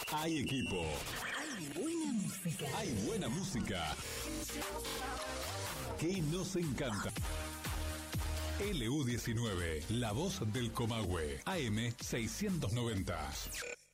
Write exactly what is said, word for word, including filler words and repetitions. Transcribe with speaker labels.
Speaker 1: Hay equipo.
Speaker 2: Hay buena música.
Speaker 1: Hay buena música. Que nos encanta. L U diecinueve, la voz del Comahue. A M seiscientos noventa.